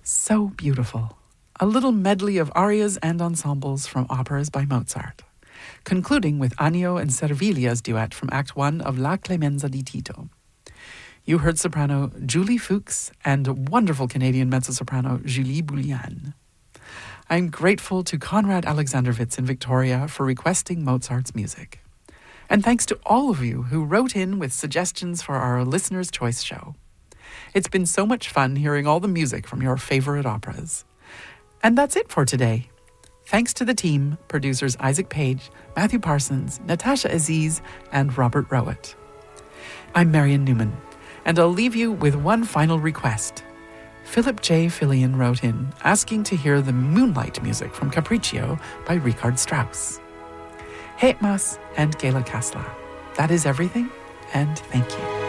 So beautiful. A little medley of arias and ensembles from operas by Mozart, concluding with Annio and Servilia's duet from Act 1 of La Clemenza di Tito. You heard soprano Julie Fuchs and wonderful Canadian mezzo-soprano Julie Boulian. I'm grateful to Konrad Alexandrovitz in Victoria for requesting Mozart's music. And thanks to all of you who wrote in with suggestions for our Listener's Choice show. It's been so much fun hearing all the music from your favorite operas. And that's it for today. Thanks to the team, producers Isaac Page, Matthew Parsons, Natasha Aziz, and Robert Rowett. I'm Marian Newman, and I'll leave you with one final request. Philip J. Fillion wrote in, asking to hear the Moonlight music from Capriccio by Richard Strauss. Het Mas and Gela Kasla. That is everything, and thank you.